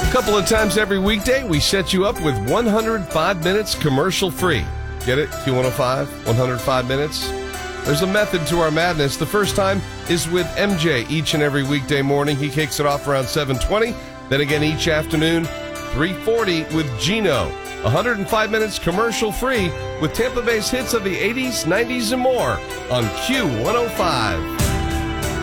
A couple of times every weekday, we set you up with 105 minutes commercial free. Get it? Q105, 105 minutes. There's a method to our madness. The first time is with MJ each and every weekday morning. He kicks it off around 7:20. Then again each afternoon, 3:40 with Gino. 105 minutes commercial free with Tampa Bay's hits of the 80s, 90s, and more on Q105.